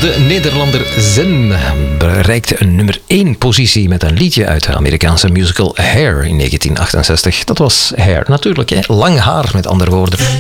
De Nederlander Zen bereikte een nummer 1 positie met een liedje uit de Amerikaanse musical Hair in 1968. Dat was Hair, natuurlijk, hè? Lang haar met andere woorden.